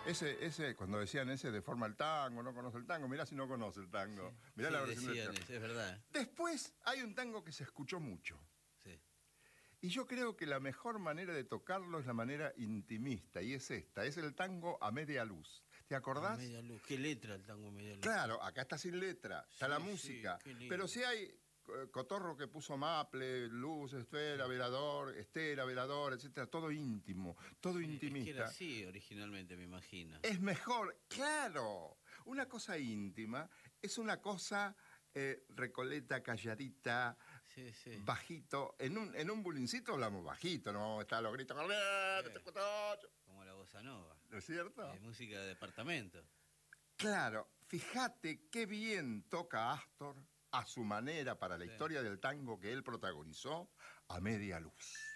Cuando decían ese deforma el tango, no conoce el tango, mirá si no conoce el tango. Sí, Mirá sí, la versión del decían tango. eso, es verdad. Después hay un tango que se escuchó mucho. Sí. Y yo creo que la mejor manera de tocarlo es la manera intimista, y es esta, es el tango a media luz. ¿Te A acordás? media luz. ¿Qué letra el tango a media luz? Claro, acá está sin letra, está la Sí, sí, música, qué lindo. pero si hay cotorro que puso maple, luz, esfera, velador, estera, velador, etcétera, todo íntimo, todo Sí, es que era intimista. así originalmente, me imagino. Es mejor, claro. Una cosa íntima es una cosa recoleta, calladita, Sí, sí. bajito. En un bulincito hablamos bajito, no está los gritos. Como la bossa nova. ¿No es cierto? Música de departamento. Claro, fíjate qué bien toca Astor a su manera para la Sí. historia del tango que él protagonizó a media luz.